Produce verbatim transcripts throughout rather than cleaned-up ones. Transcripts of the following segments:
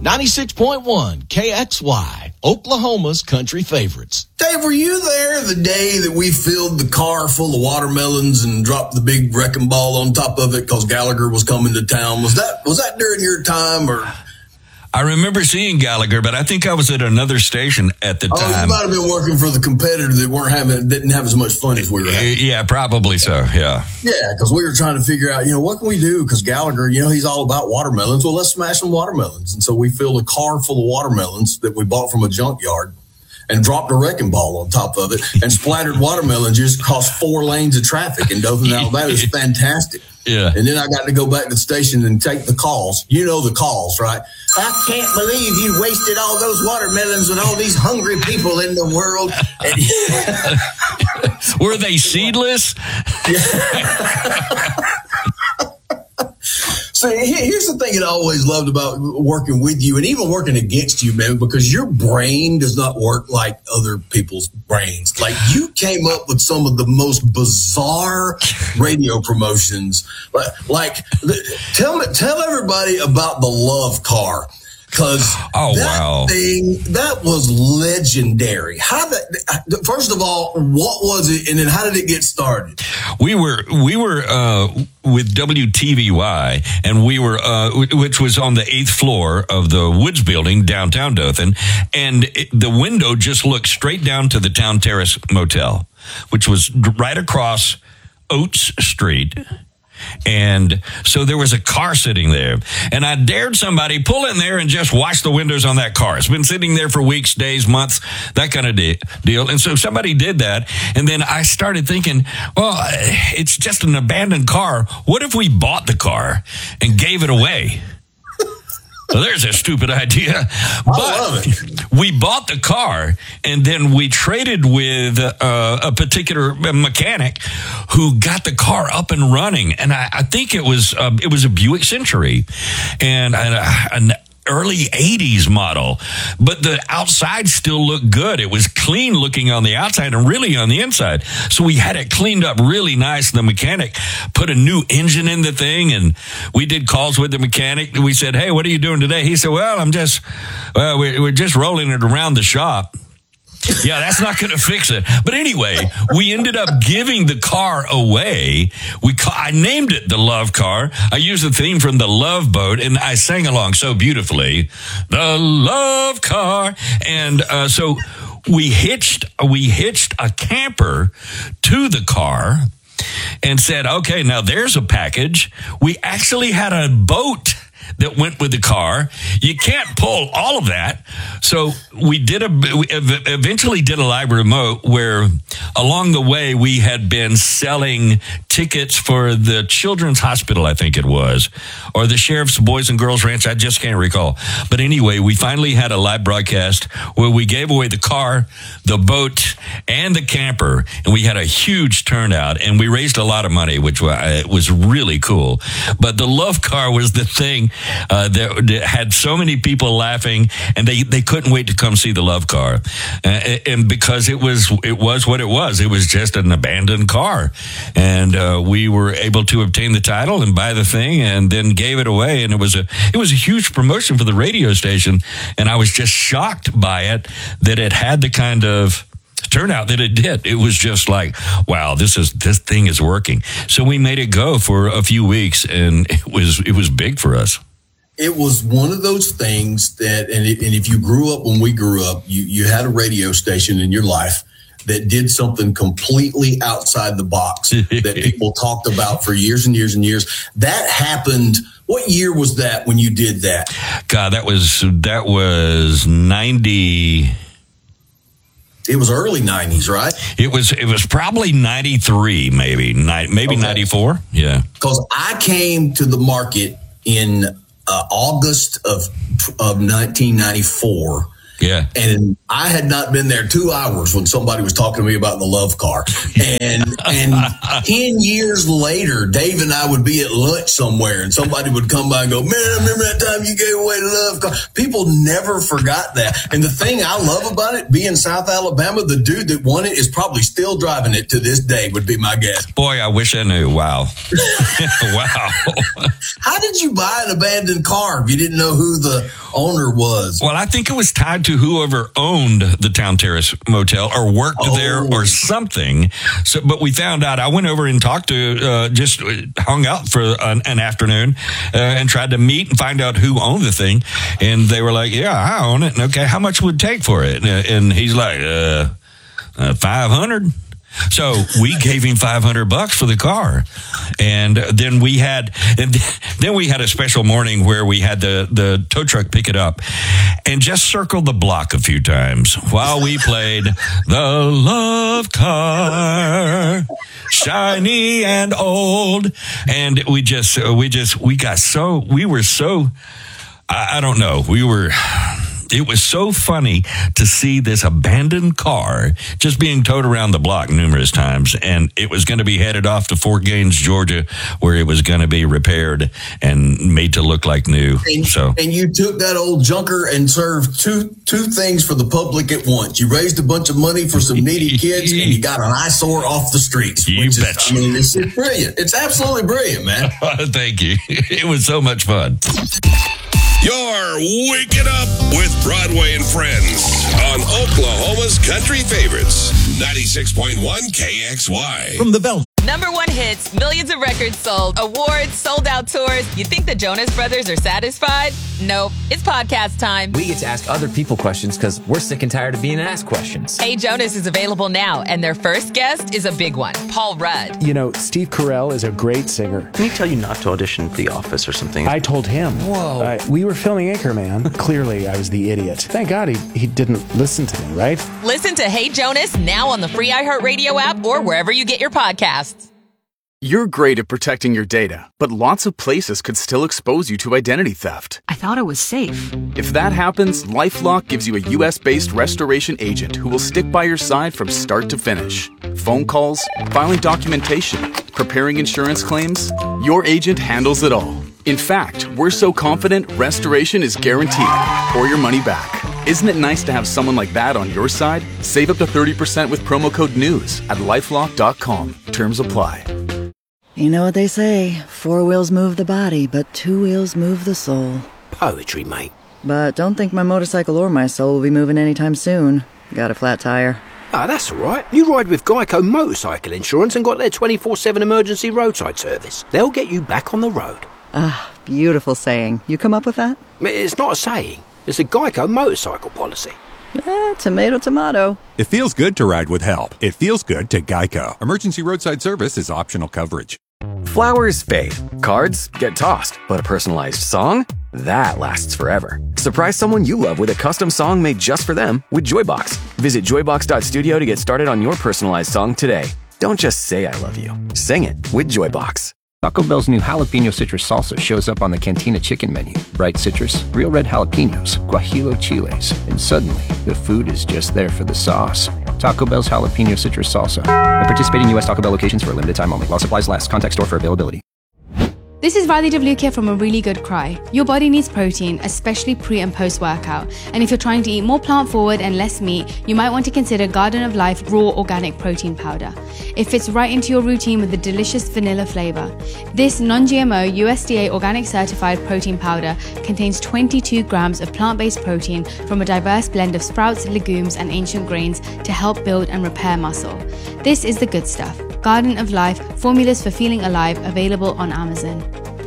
ninety-six point one K X Y, Oklahoma's country favorites. Dave, were you there the day that we filled the car full of watermelons and dropped the big wrecking ball on top of it because Gallagher was coming to town? Was that was that during your time? Or I remember seeing Gallagher, but I think I was at another station at the oh, time. Oh, you might have been working for the competitor that weren't having, didn't have as much fun as we were having. Yeah, probably so, yeah. Yeah, because we were trying to figure out, you know, what can we do? Because Gallagher, you know, he's all about watermelons. Well, let's smash some watermelons. And so we filled a car full of watermelons that we bought from a junkyard and dropped a wrecking ball on top of it and splattered watermelon juice across four lanes of traffic in Dothan, Alabama. It was fantastic. Yeah. And then I got to go back to the station and take the calls. You know the calls, right? I can't believe you wasted all those watermelons with all these hungry people in the world. Were they seedless? So here's the thing that I always loved about working with you and even working against you, man, because your brain does not work like other people's brains. Like you came up with some of the most bizarre radio promotions. Like, tell me, tell everybody about the Love Car. Because oh, that wow. thing, that was legendary. How that, first of all, what was it? And then how did it get started? We were, we were, uh, with W T V Y, and we were, uh, which was on the eighth floor of the Woods Building, downtown Dothan. And it, the window just looked straight down to the Town Terrace Motel, which was right across Oates Street. And so there was a car sitting there, and I dared somebody pull in there and just wash the windows on that car. It's been sitting there for weeks, days, months, that kind of de- deal. And so somebody did that. And then I started thinking, well, it's just an abandoned car. What if we bought the car and gave it away? Well, there's a stupid idea. But we bought the car, and then we traded with uh, a particular mechanic who got the car up and running. And I, I think it was uh, it was a Buick Century, and uh, an early eighties model. But the outside still looked good. It was clean looking on the outside and really on the inside. So we had it cleaned up really nice. The mechanic put a new engine in the thing, and we did calls with the mechanic. We said, hey, what are you doing today? He said, well, I'm just, well, we're, we're just rolling it around the shop. Yeah, that's not going to fix it. But anyway, we ended up giving the car away. We ca- I named it the Love Car. I used the theme from the Love Boat, and I sang along so beautifully, the Love Car. And uh, so we hitched we hitched a camper to the car and said, okay, now there's a package. We actually had a boat that went with the car. You can't pull all of that. So we did a, we eventually did a live remote where along the way we had been selling tickets for the Children's Hospital, I think it was, or the Sheriff's Boys and Girls Ranch. I just can't recall. But anyway, we finally had a live broadcast where we gave away the car, the boat, and the camper. And we had a huge turnout, and we raised a lot of money, which was really cool. But the Love Car was the thing Uh, that, that had so many people laughing, and they, they couldn't wait to come see the Love Car, uh, and because it was it was what it was, it was just an abandoned car, and uh, we were able to obtain the title and buy the thing, and then gave it away, and it was a it was a huge promotion for the radio station, and I was just shocked by it that it had the kind of turnout that it did. It was just like, wow, this is this thing is working. So we made it go for a few weeks, and it was it was big for us. It was one of those things that, and, it, and if you grew up when we grew up, you, you had a radio station in your life that did something completely outside the box that people talked about for years and years and years. That happened. What year was that when you did that? God, that was, that was ninety. It was early nineties, right? It was, it was probably ninety-three, maybe, maybe okay. ninety-four. Yeah. Because I came to the market in Uh, August of of nineteen ninety-four. Yeah. And I had not been there two hours when somebody was talking to me about the Love Car. And and ten years later, Dave and I would be at lunch somewhere, and somebody would come by and go, man, I remember that time you gave away the Love Car. People never forgot that. And the thing I love about it, being South Alabama, the dude that won it is probably still driving it to this day, would be my guess. Boy, I wish I knew. Wow. Wow. How did you buy an abandoned car if you didn't know who the owner was. Well, I think it was tied to whoever owned the Town Terrace Motel or worked Oh. there or something. So, but we found out. I went over and talked to, uh, just hung out for an, an afternoon uh, and tried to meet and find out who owned the thing. And they were like, "Yeah, I own it." And okay, how much would it take for it? And, and he's like, uh, uh, five hundred. So we gave him five hundred bucks for the car. And then we had, and then we had a special morning where we had the, the tow truck pick it up and just circle the block a few times while we played the Love Car, shiny and old. And we just, we just, we got so, we were so, I, I don't know, we were... It was so funny to see this abandoned car just being towed around the block numerous times. And it was going to be headed off to Fort Gaines, Georgia, where it was going to be repaired and made to look like new. And, so, and you took that old junker and served two two things for the public at once. You raised a bunch of money for some needy kids, and you got an eyesore off the streets. You which betcha. Is, I mean, it's, it's brilliant. It's absolutely brilliant, man. Thank you. It was so much fun. You're waking up with Broadway and Friends on Oklahoma's Country Favorites, ninety-six point one K X Y. From the Bell. Number one hits, millions of records sold, awards, sold out tours. You think the Jonas Brothers are satisfied? Nope. It's podcast time. We get to ask other people questions because we're sick and tired of being asked questions. Hey Jonas is available now, and their first guest is a big one, Paul Rudd. You know, Steve Carell is a great singer. Didn't he tell you not to audition for The Office or something? I told him. Whoa. Uh, we were filming Anchorman. Clearly, I was the idiot. Thank God he, he didn't listen to me, right? Listen to Hey Jonas now on the free iHeartRadio app or wherever you get your podcasts. You're great at protecting your data, but lots of places could still expose you to identity theft. I thought it was safe. If that happens, LifeLock gives you a U S-based restoration agent who will stick by your side from start to finish. Phone calls, filing documentation, preparing insurance claims, your agent handles it all. In fact, we're so confident restoration is guaranteed or your money back. Isn't it nice to have someone like that on your side? Save up to thirty percent with promo code NEWS at lifelock dot com. Terms apply. You know what they say, four wheels move the body, but two wheels move the soul. Poetry, mate. But don't think my motorcycle or my soul will be moving anytime soon. Got a flat tire. Ah, that's all right. You ride with Geico Motorcycle Insurance and got their twenty-four seven emergency roadside service. They'll get you back on the road. Ah, beautiful saying. You come up with that? It's not a saying. It's a Geico motorcycle policy. Eh, tomato, tomato. It feels good to ride with help. It feels good to Geico. Emergency roadside service is optional coverage. Flowers fade, cards get tossed, but a personalized song? That lasts forever. Surprise someone you love with a custom song made just for them with Joybox. Visit joybox dot studio to get started on your personalized song today. Don't just say I love you. Sing it with Joybox. Taco Bell's new jalapeno citrus salsa shows up on the Cantina chicken menu. Bright citrus, real red jalapenos, guajillo chiles, and suddenly the food is just there for the sauce. Taco Bell's jalapeno citrus salsa. At participating U S Taco Bell locations for a limited time only. While supplies last. Contact store for availability. This is Riley DeVluke from A Really Good Cry. Your body needs protein, especially pre and post workout. And if you're trying to eat more plant forward and less meat, you might want to consider Garden of Life Raw Organic Protein Powder. It fits right into your routine with a delicious vanilla flavor. This non-G M O U S D A organic certified protein powder contains twenty-two grams of plant-based protein from a diverse blend of sprouts, legumes, and ancient grains to help build and repair muscle. This is the good stuff. Garden of Life, formulas for feeling alive, available on Amazon.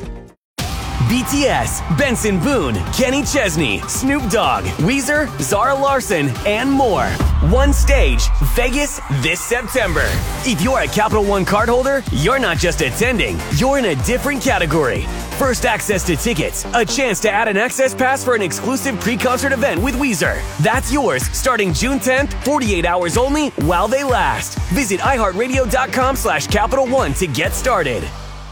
B T S, Benson Boone, Kenny Chesney, Snoop Dogg, Weezer, Zara Larson, and more. One stage, Vegas this September. If you're a Capital One cardholder, you're not just attending, you're in a different category. First access to tickets, a chance to add an access pass for an exclusive pre-concert event with Weezer. That's yours starting June tenth, forty-eight hours only while they last. Visit iHeartRadio.com slash Capital One to get started.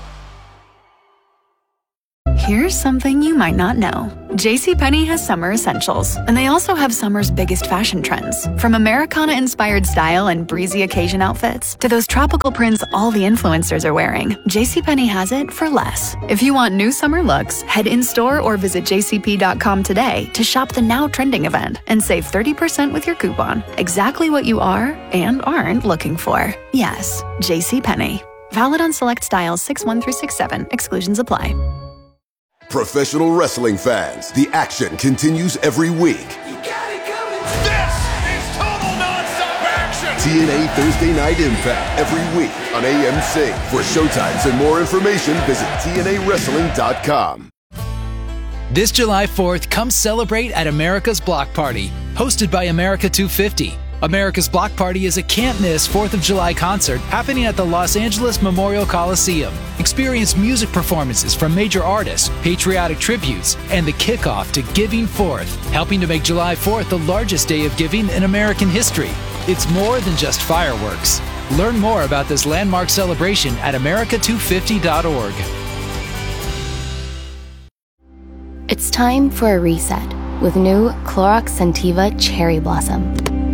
Here's something you might not know. JCPenney has summer essentials, and they also have summer's biggest fashion trends. From Americana-inspired style and breezy occasion outfits to those tropical prints all the influencers are wearing, JCPenney has it for less. If you want new summer looks, head in-store or visit j c p dot com today to shop the now trending event and save thirty percent with your coupon. Exactly what you are and aren't looking for. Yes, JCPenney. Valid on select styles six one through six seven. Exclusions apply. Professional wrestling fans, the action continues every week. This is total nonstop action! T N A Thursday Night Impact every week on A M C. For showtimes and more information, visit T N A wrestling dot com. This July fourth, come celebrate at America's Block Party, hosted by America two fifty. America's Block Party is a can't-miss fourth of July concert happening at the Los Angeles Memorial Coliseum. Experience music performances from major artists, patriotic tributes, and the kickoff to Giving Fourth, helping to make July fourth the largest day of giving in American history. It's more than just fireworks. Learn more about this landmark celebration at America two fifty dot org. It's time for a reset with new Clorox Scentiva Cherry Blossom.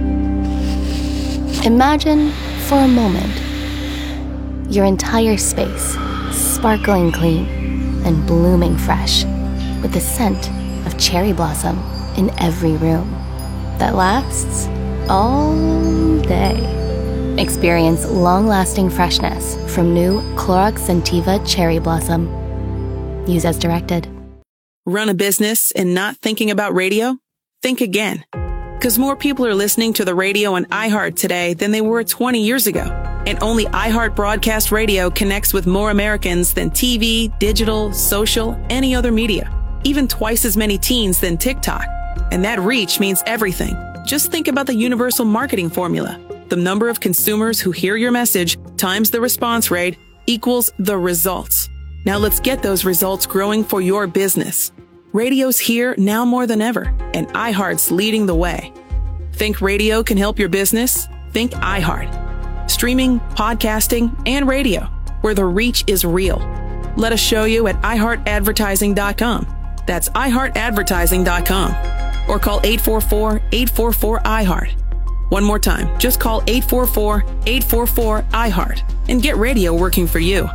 Imagine, for a moment, your entire space sparkling clean and blooming fresh with the scent of cherry blossom in every room that lasts all day. Experience long-lasting freshness from new Clorox Scentiva Cherry Blossom. Use as directed. Run a business and not thinking about radio? Think again. Because more people are listening to the radio on iHeart today than they were twenty years ago. And only iHeart Broadcast Radio connects with more Americans than T V, digital, social, any other media. Even twice as many teens than TikTok. And that reach means everything. Just think about the universal marketing formula. The number of consumers who hear your message times the response rate equals the results. Now let's get those results growing for your business. Radio's here now more than ever, and iHeart's leading the way. Think radio can help your business? Think iHeart. Streaming, podcasting, and radio, where the reach is real. Let us show you at i heart advertising dot com. That's i heart advertising dot com. Or call eight four four, eight four four, I heart. One more time, just call eight four four, eight four four, I heart and get radio working for you.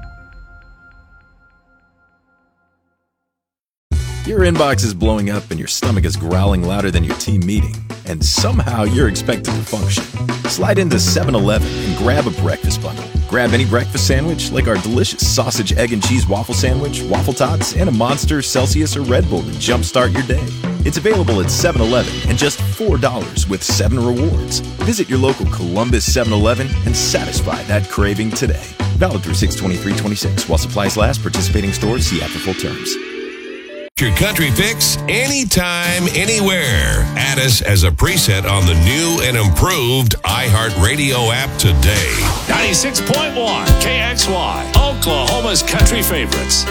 Your inbox is blowing up and your stomach is growling louder than your team meeting, and somehow you're expected to function. Slide into seven eleven and grab a breakfast bundle. Grab any breakfast sandwich like our delicious sausage, egg, and cheese waffle sandwich, waffle tots, and a Monster, Celsius, or Red Bull to jumpstart your day. It's available at seven eleven and just four dollars with seven rewards. Visit your local Columbus seven eleven and satisfy that craving today. Valid through six twenty-three twenty-six while supplies last. Participating stores see app for full terms. Your country fix anytime, anywhere. Add us as a preset on the new and improved iHeartRadio app today. ninety-six point one K X Y, Oklahoma's country favorites.